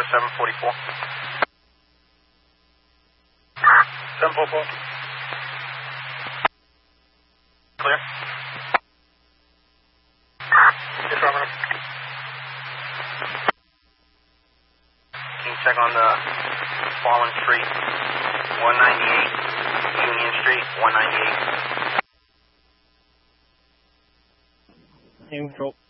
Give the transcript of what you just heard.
744. 744. Clear. Affirmative. Can you check on the Fallen Street, 198, Union Street, 198. Control.